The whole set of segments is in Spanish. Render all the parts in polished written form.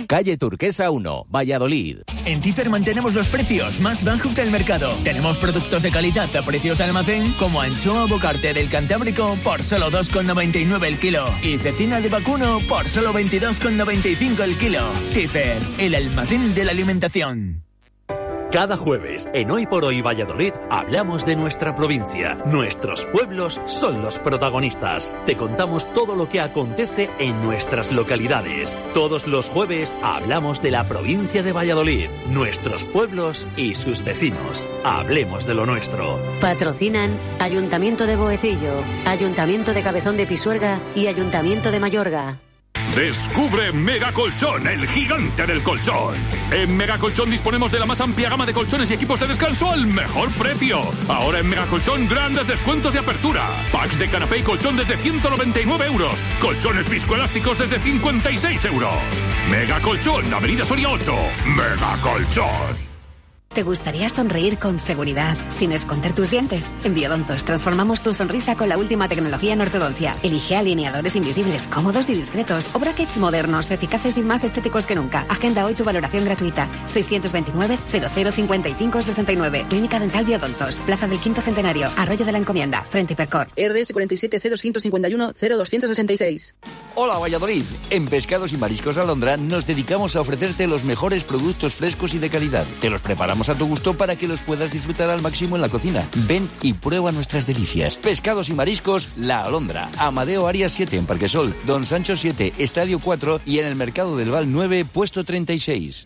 Calle Turquesa 1, Valladolid. En Tizer mantenemos los precios más bajos del mercado. Tenemos productos de calidad a precios de almacén, como anchoa bocarte del Cantábrico por solo 2,99 el kilo y cecina de vacuno por solo 22,95 el kilo. Tizer, el almacén de la alimentación. Cada jueves, en Hoy por Hoy Valladolid, hablamos de nuestra provincia. Nuestros pueblos son los protagonistas. Te contamos todo lo que acontece en nuestras localidades. Todos los jueves hablamos de la provincia de Valladolid, nuestros pueblos y sus vecinos. Hablemos de lo nuestro. Patrocinan Ayuntamiento de Boecillo, Ayuntamiento de Cabezón de Pisuerga y Ayuntamiento de Mayorga. Descubre Mega Colchón, el gigante del colchón. En Mega Colchón disponemos de la más amplia gama de colchones y equipos de descanso al mejor precio. Ahora en Mega Colchón, grandes descuentos de apertura. Packs de canapé y colchón desde 199 euros. Colchones viscoelásticos desde 56 euros. Mega Colchón, Avenida Soria 8. Mega Colchón. ¿Te gustaría sonreír con seguridad, sin esconder tus dientes? En Biodontos transformamos tu sonrisa con la última tecnología en ortodoncia. Elige alineadores invisibles, cómodos y discretos, o brackets modernos, eficaces y más estéticos que nunca. Agenda hoy tu valoración gratuita. 629 0055 69. Clínica Dental Biodontos. Plaza del Quinto Centenario. Arroyo de la Encomienda. Frente Hipercor. RS 47 C251 0266. Hola Valladolid. En Pescados y Mariscos Alondra nos dedicamos a ofrecerte los mejores productos frescos y de calidad. Te los preparamos a tu gusto para que los puedas disfrutar al máximo en la cocina. Ven y prueba nuestras delicias. Pescados y Mariscos La Alondra. Amadeo Arias 7 en Parquesol, Don Sancho 7, Estadio 4 y en el Mercado del Val 9, puesto 36.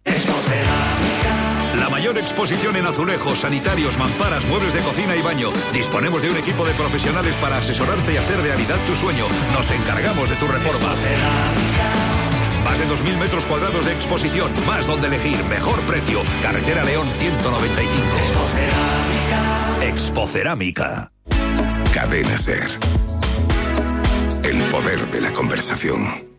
La mayor exposición en azulejos, sanitarios, mamparas, muebles de cocina y baño. Disponemos de un equipo de profesionales para asesorarte y hacer realidad tu sueño. Nos encargamos de tu reforma. Más de 2.000 metros cuadrados de exposición, más donde elegir, mejor precio. Carretera León 195. Expocerámica. Cadena SER. El poder de la conversación.